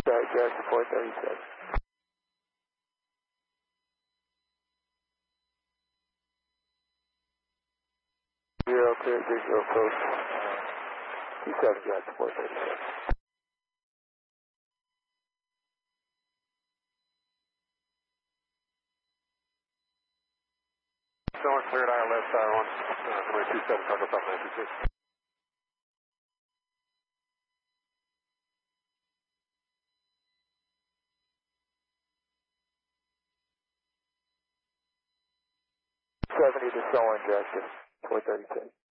Jackson 436. Zero, clear, visual approach. 27 Jackson 436. Someone cleared ILS, I-1, 27, Taco Top 96. To Solon Jackson 436.